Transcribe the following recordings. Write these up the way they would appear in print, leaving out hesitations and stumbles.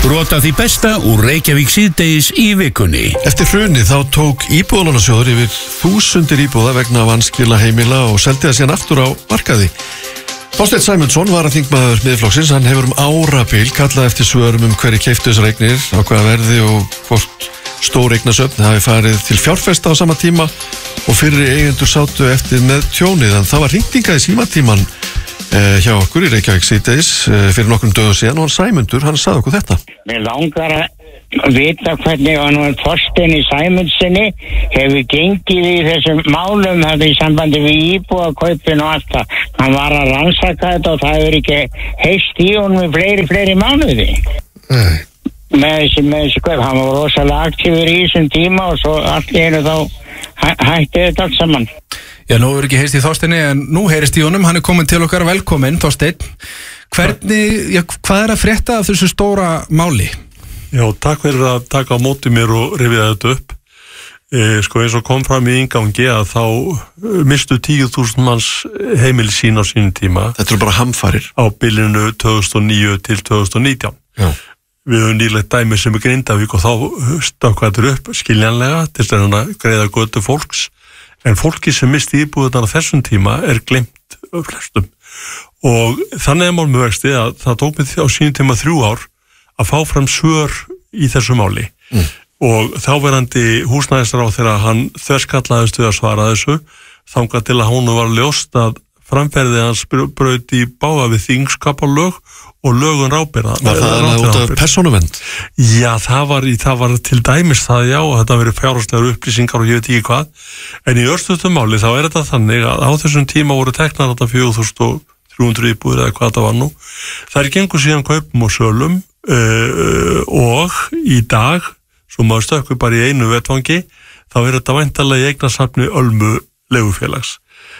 Brot af því besta úr Reykjavík síðdegis í vikunni. Eftir hrunið þá tók Íbúðalánasjóður yfir 1000 íbúða vegna vanskila heimila og seldi það síðan aftur á markaði. Þorsteinn Sæmundsson varaþingmaður Miðflokksins, hann hefur árabil kallað eftir svörum hverju keyptu þessar eignir, á hvaða verði og hvort stór eignasöfn hafi farið til fjárfesta á sama tíma og fyrri eigendur sátu eftir með tjónið. En það var hringt í símatíman hjá okkur í Reykjavík síðdegis fyrir nokkrum dögum síðan og hann Sæmundur, hann sagði okkur þetta. Mér langar að vita hvernig hann Þorsteini Sæmundssoni hefur gengið í þessum málum þetta í sambandi við íbúðakaupin og allt það. Hann var að rannsaka þetta og það hefur ekki heyrst í honum í fleiri mánuði. Nei. Með þessi kaup, hann var rosalega aktífur í þessum tíma og svo allt í einu þá hætti þetta allt saman. Já, nú er ekki heyrst í Þorsteini en nú heyrist í honum, hann er komin til okkar, velkomin Þorsteinn. Hvað er að frétta af þessu stóra máli? Já, takk fyrir að taka á móti mér og rifja þetta upp. Eins og kom fram í inngangi að þá mistu 10.000 manns heimili sín á sínum tíma. Þetta eru bara hamfarir. Á bilinu 2009 til 2019. Já. Við höfum nýlegt dæmi sem er Grindavík og þá stakkaður upp skiljanlega til þess að greiða götu fólks. En fólki sem misti íbúðunar á þessum tíma er gleymt flestum. Og þannig er mál með vexti að það tók mig á sínum tíma 3 ár að fá fram svör í þessu máli. Og þáverandi húsnæðisráðherra hann þverskallaðist við að svara þessu þangað til að honum var ljóst að framferði hans braut í bága við þingskapalög og lögun ráðbera. Var það út af persónuvernd? Já, það var til dæmis það, já, og þetta verið fjárhagslegar upplýsingar og ég veit ekki hvað. En í örstuðum máli þá er þetta þannig að á þessum tíma voru teknar þetta 4.300 íbúðir eða hvað þetta var nú. Það er gengur síðan kaupum og sölum og í dag, svo maður stökkur bara í einu vettvangi, þá er þetta væntanlega í eignasafni Ölmu leigufélags.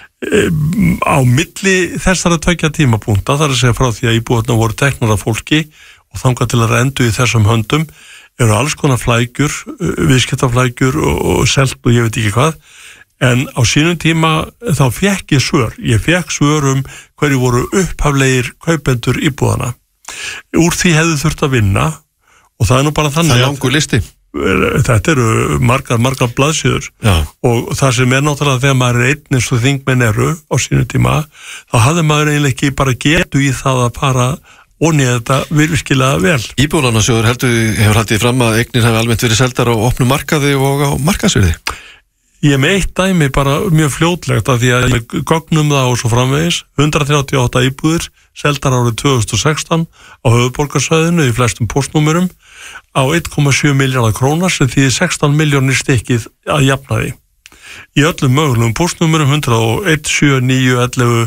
Á milli þessara 2 tímapunkta, þar að segja frá því að íbúðirnar voru teknar af fólki og þangað til að rendu í þessum höndum eru alls konar flækjur, viðskiptaflækjur og selt og ég veit ekki hvað, en á sínum tíma þá fékk ég svör. Ég fékk svör hverju voru upphaflegir kaupendur íbúðana. Úr því hefði þurft að vinna og það er nú bara þannig. Það er langur listi. Þetta eru margar blaðsíður. Já. Og það sem er náttúrulega þegar maður er einn eins og þingmenn eru á sínu tíma, þá hafði maður eiginlega ekki bara getu í það að fara onni þetta virkilega vel. Íbúðalánasjóður hefur haldið fram að eignir hafi almennt verið seldar á opnum markaði og á markaðsvirði. Ég með eitt dæmi bara mjög fljótlegt af því að ég gögnum það og svo framvegis 138 íbúðir seldar árið 2016 á höfuðborgarsvæðinu í flestum póstnúmerum á 1,7 milljarðar króna sem því 16 milljónir stykkið að jafnaði. Í öllum mögulegum póstnúmerum 101, 7, 9, 11,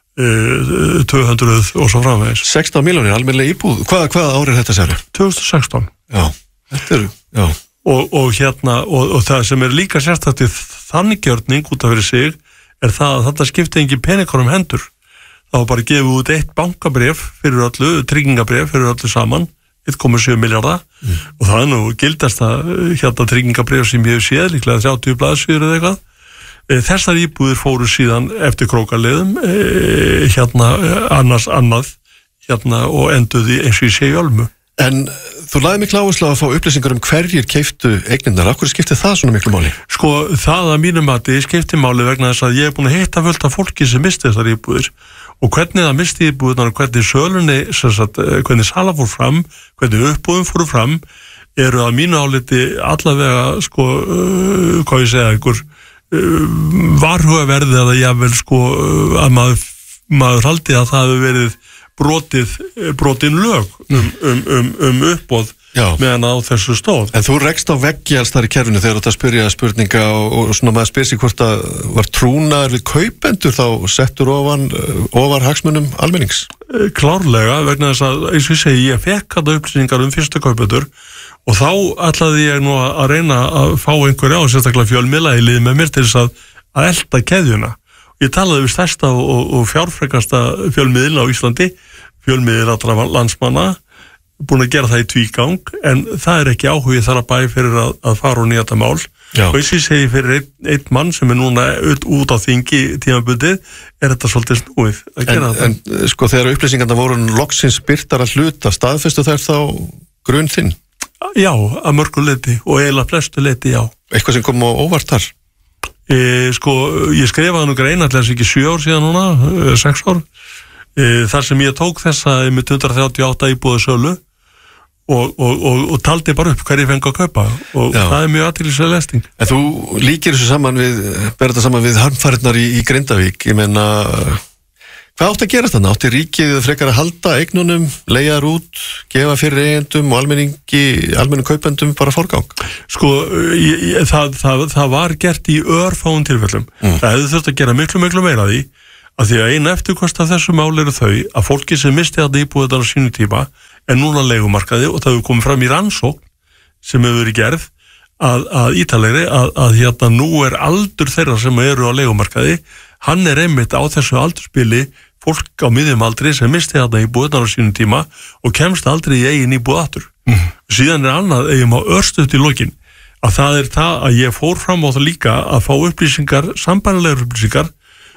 200 og svo framvegis. 16 milljónir almennilega íbúð. Hvaða ár er þetta sér? 2016. Já, þetta eru, já. Og það sem er líka sérstætt í þannig gjörning út af fyrir sig er það að þetta skipti engin peningar hendur. Það var bara gefið út 1 bankabréf fyrir öllu, tryggingabréf fyrir öllu saman 1,7 milljarða og það er nú gildasta tryggingabréf sem ég hef séð, líklega 30 blaðsíður eða eitthvað. Þessar íbúðir fóru síðan eftir krókaleiðum annað og enduði eins og ég sé í Ölmu. En þú lagði miklu áherslu á að fá upplýsingar hverjir keyptu eignirnar. Af hverju skipti það svona miklu máli? Sko, það að mínum mati skipti máli vegna þess að ég er búin að hitta fullt af fólki sem misti þessar íbúðir og hvernig það misti íbúðirnar og hvernig sölunni, hvernig sala fór fram, hvernig uppbúðum fóru fram eru að mínu áliti allavega, hvað ég segja, einhver varhugaverði eða jafnvel, að maður haldi að það hefur verið brotin lög uppboð meðan á þessu stóð. En þú rekst á veggi alls þar í kerfinu þegar þetta spyrja spurninga og svona maður spyr sig hvort að var trúnaður við kaupendur þá settur ofar hagsmunum almennings? Klárlega, vegna þess að eins og ég segi, ég fekk þetta upplýsingar fyrstu kaupendur og þá ætlaði ég nú að reyna að fá einhverja á sérstaklega fjölmiðla í lið með mér til þess að elta keðjuna. Ég talaði við stærsta og fjárfrekasta fjölmiðil á Íslandi, fjölmiðil allra landsmanna, búin að gera það í tvígang, en það er ekki áhugið þar að bæ fyrir að fara og nýja þetta mál. Já. Og eins og ég segi fyrir einn mann sem er núna út á þingi tímabundið, er þetta svolítið snúið að gera þetta. En þegar upplýsingarna voru loksins birtar að hluta, staðfestu þær þá grunn þinn? Já, að mörgu leiti og eiginlega flestu leiti, já. Eitthvað sem kom á óvart þar? Ég skrifaði nú grein allir ekki 7 ár síðan núna, 6 ár, þar sem ég tók þessa með 138 íbúða sölu og taldi bara upp hverju fengi að kaupa og já. Það mjög athyglisverð lesning. En þú líkir þessu ber þetta saman við hamfarirnar í Grindavík, ég meina, hvað átti að gerast þarna? Átti ríkið frekar að halda eignunum, leigja út, gefa fyrir eigendum og almennum kaupendum bara forgang? Sko, það var gert í örfáum tilfellum. Það hefði þurft að gera miklu meira því að eina eftirkost af þessu mál eru þau að fólki sem misti þetta íbúðar á sínu tíma er núna leigumarkaði og það hefur komið fram í rannsókn sem hefur verið gerð að ítalegri að nú er aldur þeirra sem eru á leigumarkaði, hann er einmitt á þessu aldurspili fólk á miðjum aldri sem misti þetta íbúðar á sínu tíma og kemst aldrei í eigin íbúð aftur. Síðan er annað eigum á örstuðt í lokin að það er það að ég fór fram á það líka að fá upplýsingar, sambærilegar upplýsingar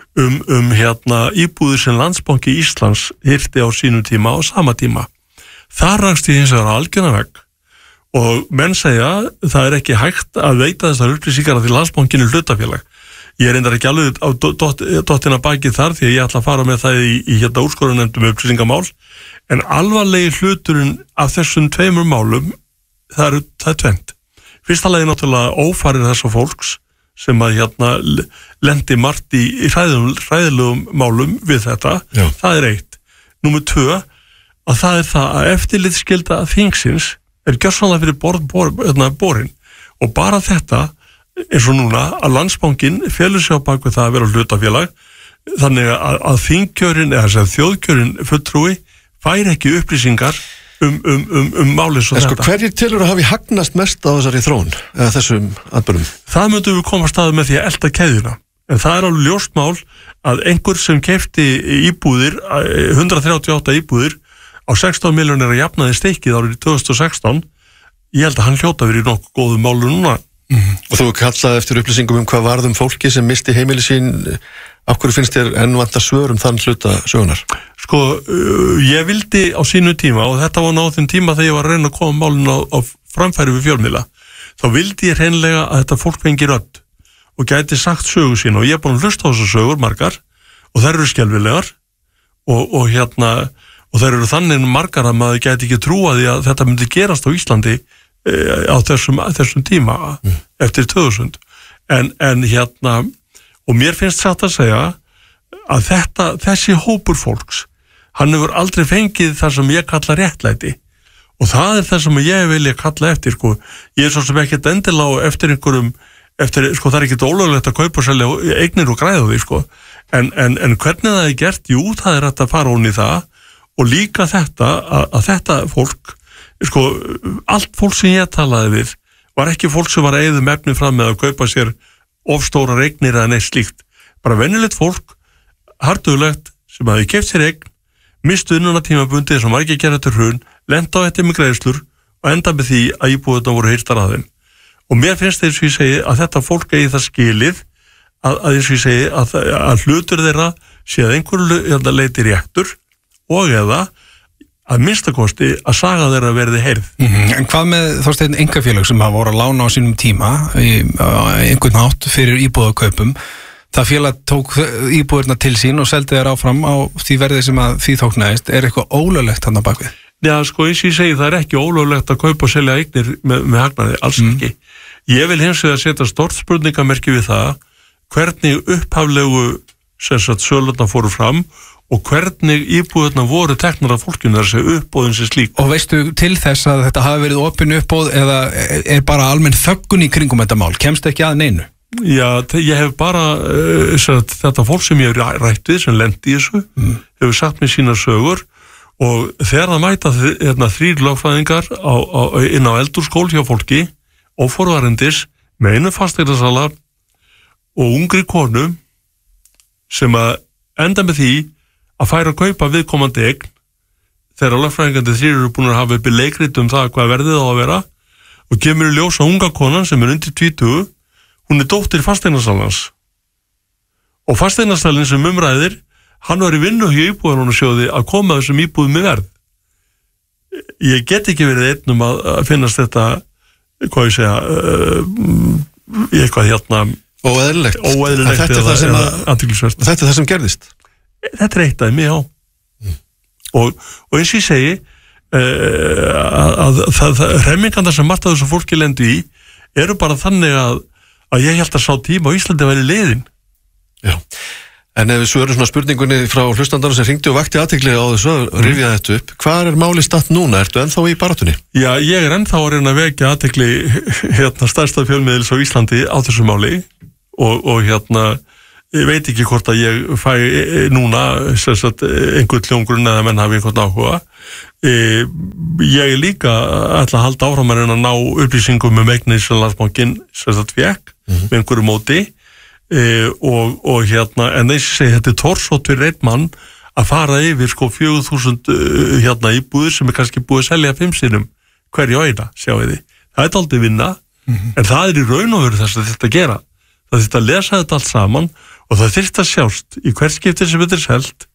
íbúðir sem Landsbanki Íslands hirti á sínum tíma og sama tíma. Það rakst í hins vegar algjörna vegg og menn segja það er ekki hægt að veita þessar upplýsingar að því Landsbankin er hlutafélag. Ég er reyndar ekki alveg á dottina bakið þar því að ég ætla að fara með það í úrskurðarnefndum upplýsingamál en alvarlegi hluturinn af þessum tveimur málum það er tvennt. Fyrsta lagi náttúrulega ófarir þessa fólks sem að lendi margt í hræðilegum málum við þetta, já. Það er 1. Númer 2, að það er það að eftirlitsskylda þingsins er gjörsamlega fyrir borin og bara þetta eins og núna að Landsbankinn felur sig á bak við það að vera hlutafélag þannig að þingkjörin eða þjóðkjörin fulltrúi fær ekki upplýsingar málið svo þetta. Hverjir telur að hafi hagnast mest á þessari þróun eða þessum atburðum? Það myndum við koma staðið með því að elta keðjuna en það er alveg ljóst mál að einhver sem keypti íbúðir 138 íbúðir á 16 milljónir að jafnaði steikið árið 2016 ég held að hann hljóta verið nokkuð góðum málu núna. Og þú kallaði eftir upplýsingum hvað varðum fólki sem misti heimili sín af hverju finnst þér enn vantar svör þann hluta sögunar? Sko, ég vildi á sínu tíma og þetta var náðum tíma þegar ég var að reyna að koma málun á framfæri við fjölmiðla þá vildi ég hreinlega að þetta fólk fengi rödd og gæti sagt sögu sín og ég er búin að hlusta á þessar sögur margar og þær eru skelfilegar og þær eru þannig margar að maður gæti ekki trúa því að þetta myndi gerast á Íslandi á þessum tíma eftir 2000 en og mér finnst satt að segja að þessi hópur fólks hann hefur aldrei fengið það sem ég kalla réttlæti og það er það sem ég vilja kalla eftir sko. Ég er svo sem ekkert endilega eftir einhverjum sko það er ekkert ólöglegt að kaupa og selja eignir og græða því sko en hvernig það er gert, jú það er hægt að fara hún í það og líka þetta að þetta fólk sko allt fólk sem ég talaði við var ekki fólk sem var að eyða efni fram með að kaupa sér ofstórar eignir eða neitt slíkt, bara venjulegt fólk hardugulegt sem hafi keypt sér eign, mistu innuna tímabundið sem var ekki að gera til hrun, lenda á þetta með greiðslur og enda með því að íbúðuna voru hirtar að þeim og mér finnst eins og ég segi að þetta fólk eigi það skilið að eins og ég segi að hlutur þeirra sé að einhverju leiti réttur og eða að minnstakosti að saga þeirra verði heyrð. En hvað með Þorsteinn einkafélög sem hafa voru að lána á sínum tíma einhvern hátt fyrir íbúðakaupum það félag tók íbúðirna til sín og seldi þeir áfram á því verði sem að því þóknaðist, er eitthvað ólöglegt hann á bakvið? Já, sko, eins og ég segi, það er ekki ólöglegt að kaupa og selja eignir með hagnaði, alls ekki. Ég vil hins vegar setja stórt spurningamerki við það hvernig upphaflegu sölurnar fóru fram og hvernig íbúðurna voru teknar af fólkinu þar sem uppbóðin sem slík. Og veistu til þess að þetta hafi verið opin uppbóð eða er bara almenn þöggun í kringum þetta mál? Kemst ekki að neinu? Já, ég hef bara þetta fólk sem ég hef rætt við sem lendi í þessu, hefur sagt mér sína sögur og þegar það mæta 3 lögfræðingar inn á eldurskól hjá fólki og forvarendis með einu fasteignarsala og ungri konu sem að enda með því að færa að kaupa viðkomandi eign þegar lögfræðingandi 3 eru búin að hafa uppi leikrit það hvað verðið á að vera og kemur í ljós að unga konan sem er undir 20 hún er dóttir fasteignasalans og fasteignasalinn sem umræðir hann var í vinnu hjá íbúðarlánasjóði að koma þessum íbúðum í verð ég get ekki verið einn að finnast þetta, hvað ég segja, eitthvað hérna óeðlilegt eða athyglisvert. Þetta er það sem gerðist? Þetta er eitt dæmi, já. Og eins og ég segi, að hremmingandar sem margt af þessu fólki lendu í eru bara þannig að ég held að sá tíma á Íslandi væri liðin. Já, en ef við svörum svona spurningunni frá hlustandarinn sem hringdi og vakti athygli á þessu að rifja þetta upp, hvað er málið statt núna? Ertu ennþá í baráttunni? Já, ég er ennþá að reyna að vekja athygli stærsta fjölmiðils á Íslandi á þessu máli og ég veit ekki hvort að ég fæ núna einhvern hljóngrunn eða menn hafi einhvern áhuga. Ég er líka ætla að halda áfram að reyna að ná upplýsingum eignir sem Landsbankinn fekk með einhverju móti og en þess að segja þetta er torsótt fyrir einn mann að fara yfir 4.000 íbúðir sem er kannski búið að selja 5 sinnum hverju eina, sjáu þið. Það er aldrei vinna en það er í raun og veru þess að þetta gera. Það þurft að lesa þetta allt saman og það þurft að sjást í hvert skipti sem þetta er selt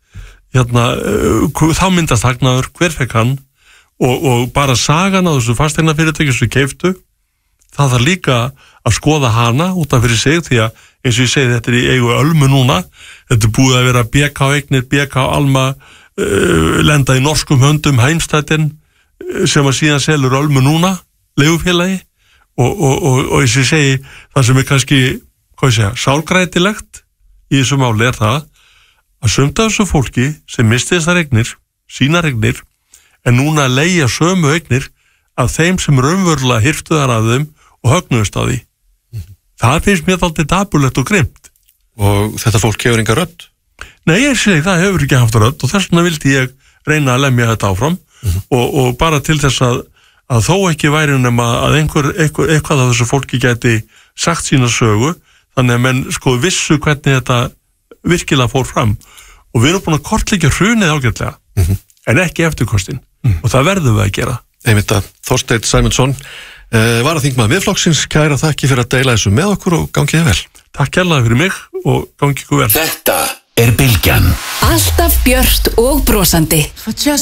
þá myndast hagnaður, hver fekk hann og bara sagan á þessu fasteignafyrirtæki sem keiftu, það þarf líka að skoða hana út af fyrir sig því að eins og ég segi þetta er í eigu Ölmu núna, þetta er búið að vera BK eignir, BK Alma lenda í norskum höndum Heimstættin sem að síðan selur Ölmu núna, leigufélagi og eins og ég segi það sem er kannski, hvað ég segja, sálgrætilegt í þessu máli er það að sumt af þessu fólki sem misti þessar eignir, sínar eignir, en núna að leigja sömu eignir af þeim sem raunverulega hirtu þar af þeim og högnuðust á því. Það finnst mér aldrei dapurlegt og grimt. Og þetta fólk hefur enga rödd? Nei, ég segi það hefur ekki haft rödd og þess vegna vildi ég reyna að lemja þetta áfram og bara til þess að þó ekki væri nema að eitthvað af þessu fólki gæti sagt sína sögu, þannig að menn vissu hvernig þetta virkilega fór fram og við erum búin að kortleggja hrunið ágætlega en ekki eftirkostin og það verðum við að gera. Einmitt að Þorsteinn Sæmundsson varaþingmaður Miðflokksins, kæra þakki fyrir að deila þessu með okkur og gangið vel. Takk kærlega fyrir mig og gangið ykkur vel. Þetta er Bylgjan. Alltaf björt og brosandi.